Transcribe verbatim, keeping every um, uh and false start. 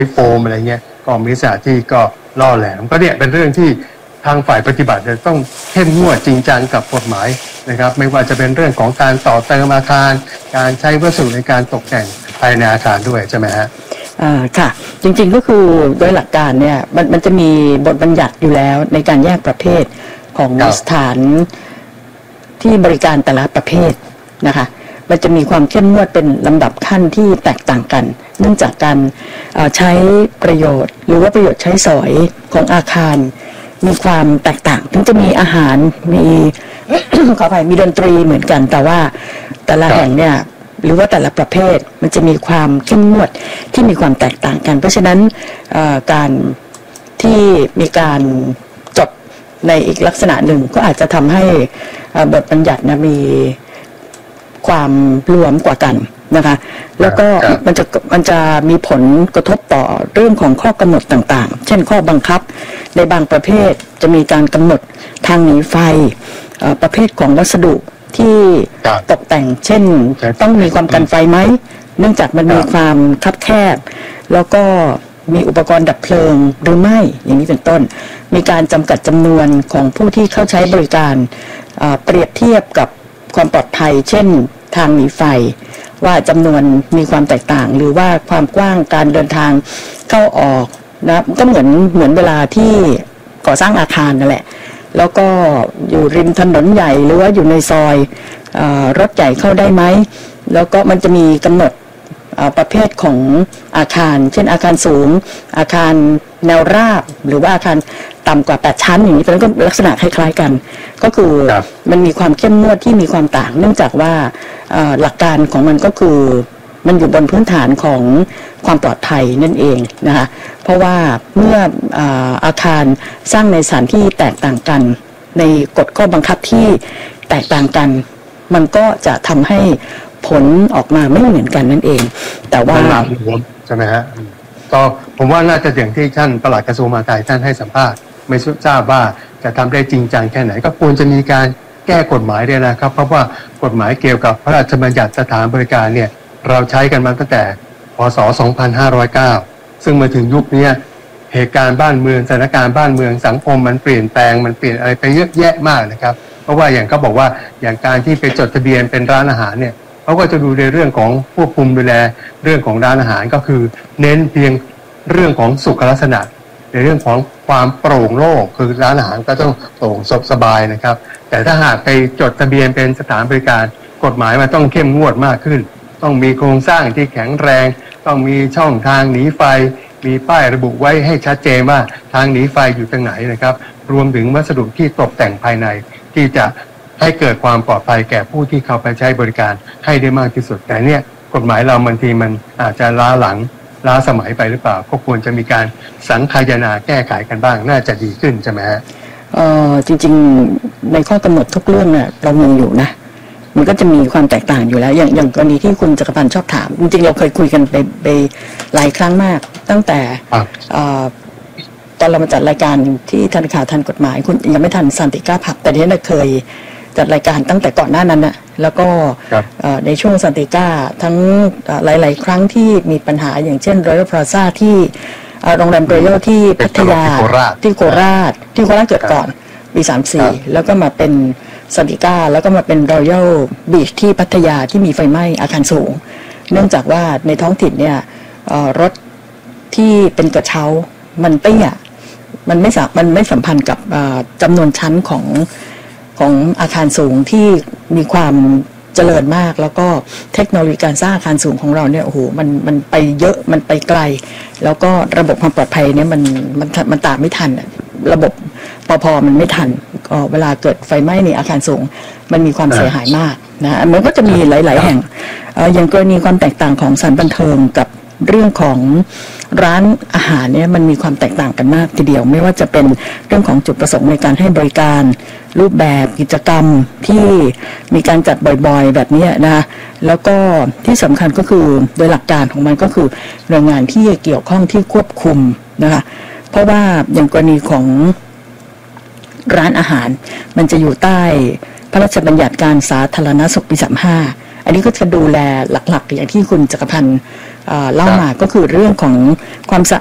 โฟมอะไรเงี้ยก็มีสถานที่ก็ล่อแหลมก็เนี่ยเป็นเรื่องที่ทางฝ่ายปฏิบัติจะต้องเข้มงวดจริงจังกับกฎหมายนะครับไม่ว่าจะเป็นเรื่องของการต่อเติมอาคารการใช้วัสดุในการตกแต่งภายในอาคารด้วยใช่ไหมฮะอ่าค่ะจริงๆก็คือโดยหลักการเนี่ยมันมันจะมีบทบัญญัติอยู่แล้วในการแยกประเภทของสถานที่บริการแต่ละประเภทนะคะมันจะมีความเข้มงวดเป็นลำดับขั้นที่แตกต่างกันเนื่องจากการใช้ประโยชน์หรือว่าประโยชน์ใช้สอยของอาคารมีความแตกต่างถึงจะมีอาหารมี ขออภัยมีดนตรีเหมือนกันแต่ว่าแต่ละแห่งเนี่ยหรือว่าแต่ละประเภทมันจะมีความเข้มงวดที่มีความแตกต่างกันเพราะฉะนั้นการที่มีการจดในอีกลักษณะหนึ่งก็อาจจะทำให้บทบัญญัตินะมีความรวมกว่ากันนะคะแล้วก็มันจะมันจะมีผลกระทบต่อเรื่องของข้อกำหนดต่างๆเช่นข้อบังคับในบางประเภทจะมีการกำหนดทางหนีไฟประเภทของวัสดุที่ตกแต่งเช่นต้องมีความกันไฟไหมเนื่องจากมันมีความคับแคบแล้วก็มีอุปกรณ์ดับเพลิงหรือไม่อย่างนี้เป็นต้นมีการจำกัดจำนวนของผู้ที่เข้าใช้บริการเปรียบเทียบกับความปลอดภัยเช่นทางหนีไฟว่าจำนวนมีความแตกต่างหรือว่าความกว้างการเดินทางเข้าออกนะก็เหมือนเหมือนเวลาที่ก่อสร้างอาคารนั่นแหละแล้วก็อยู่ริมถนนใหญ่หรือว่าอยู่ในซอยเอ่อรถใหญ่เข้าได้ไหมแล้วก็มันจะมีกำหนดประเภทของอาคารเช่นอาคารสูงอาคารแนวราบหรือว่าอาคารต่ำกว่าแปดชั้นอย่างนี้เป็นก็ลักษณะคล้ายๆกันก็คือมันมีความเข้มงวดที่มีความต่างเนื่องจากว่าหลักการของมันก็คือมันอยู่บนพื้นฐานของความปลอดภัยนั่นเองนะคะเพราะว่าเมื่ออาคารสร้างในสถานที่แตกต่างกันในกฎข้อบังคับที่แตกต่างกันมันก็จะทำให้ผลออกมาไม่เหมือนกันนั่นเองแต่ว่าใช่ไหมฮะก็ผมว่าน่าจะอย่างที่ท่านปลัดกระทรวงมหาดไทยท่านให้สัมภาษณ์ไม่ทราบว่าจะทำได้จริงจังแค่ไหนก็ควรจะมีการแก้กฎหมายด้วยนะครับเพราะว่ากฎหมายเกี่ยวกับพระราชบัญญัติสถานบริการเนี่ยเราใช้กันมาตั้งแต่พ.ศ. สองพันห้าร้อยเก้าซึ่งมาถึงยุคนี้เหตุการณ์บ้านเมืองสถานการณ์บ้านเมืองสังคมมันเปลี่ยนแปลงมันเปลี่ยนอะไรไปเยอะแยะมากนะครับเพราะว่าอย่างเขาบอกว่าอย่างการที่ไปจดทะเบียนเป็นร้านอาหารเนี่ยเขาก็จะดูในเรื่องของควบคุมดูแลเรื่องของร้านอาหารก็คือเน้นเพียงเรื่องของสุขลักษณะในเรื่องของความโปร่งโล่งคือร้านอาหารก็ต้องโปร่งสบายนะครับแต่ถ้าหากไปจดทะเบียนเป็นสถานบริการกฎหมายมันต้องเข้มงวดมากขึ้นต้องมีโครงสร้างที่แข็งแรงต้องมีช่องทางหนีไฟมีป้ายระบุไว้ให้ชัดเจนว่าทางหนีไฟอยู่ตรงไหนนะครับรวมถึงวัสดุที่ตกแต่งภายในที่จะให้เกิดความปลอดภัยแก่ผู้ที่เข้าไปใช้บริการให้ได้มากที่สุดแต่เนี่ยกฎหมายเราบางทีมันอาจจะล้าหลังล้าสมัยไปหรือเปล่าก็ควรจะมีการสังคายนาแก้ไขกันบ้างน่าจะดีขึ้นใช่ไหมฮะเอ่อจริงๆในข้อกำหนดทุกเรื่องเนี่ยเรามีอยู่นะมันก็จะมีความแตกต่างอยู่แล้วอย่างอย่างกรณีที่คุณจักรพันธ์ชอบถามจริงๆเราเคยคุยกันไปไปหลายครั้งมากตั้งแต่ตอนเรามาจัดรายการที่ทันข่าวทันกฎหมายคุณยังไม่ทันสันติก้าผับแต่ที่นั่นเคยจัดรายการตั้งแต่ก่อนหน้านั้นนะแล้วก็ในช่วงสันติก้าทั้งหลายๆครั้งที่มีปัญหาอย่างเช่น Royal Plaza ที่โรงแรม Royal ที่พัทยาที่โคราชที่โคราชเกิดก่อนปีสามสิบสี่แล้วก็มาเป็นสันติก้าแล้วก็มาเป็น Royal Beach ที่พัทยาที่มีไฟไหม้อาคารสูงเนื่องจากว่าในท้องถิ่นเนี่ยรถที่เป็นกระเช้ามันเตี้ยมันไม่สัมมันไม่สัมพันธ์กับจำนวนชั้นของของอาคารสูงที่มีความเจริญมากแล้วก็เทคโนโลยีการสร้างอาคารสูงของเราเนี่ยโอ้โหมันมันไปเยอะมันไปไกลแล้วก็ระบบความปลอดภัยเนี่ยมันมันมันตามไม่ทันระบบปภมันไม่ทันก็เวลาเกิดไฟไหม้ในอาคารสูงมันมีความเสียหายมากนะมันก็จะมีหลายๆแห่งอย่างกรณีความแตกต่างของสถานบันเทิงกับเรื่องของร้านอาหารเนี่ยมันมีความแตกต่างกันมากทีเดียวไม่ว่าจะเป็นเรื่องของจุดประสงค์ในการให้บริการรูปแบบกิจกรรมที่มีการจัดบ่อยๆแบบนี้นะแล้วก็ที่สำคัญก็คือโดยหลักการของมันก็คือหน่วยงานที่เกี่ยวข้องที่ควบคุมนะคะเพราะว่าอย่างกรณีของร้านอาหารมันจะอยู่ใต้พระราชบัญญัติการสาธารณสุขปีสามสิบห้าอันนี้ก็จะดูแลหลักๆอย่างที่คุณจักรพันธ์เอ่อเล่ามาก็คือเรื่องของความสะ